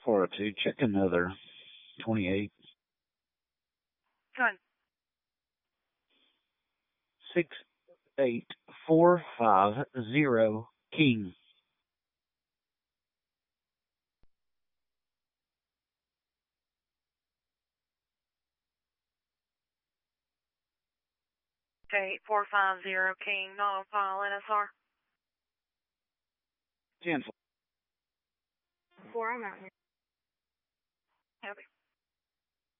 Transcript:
402, check another 28. Good. 68450, King. Okay, 450 King, not on file, NSR. 10. 4, I'm out here. Copy.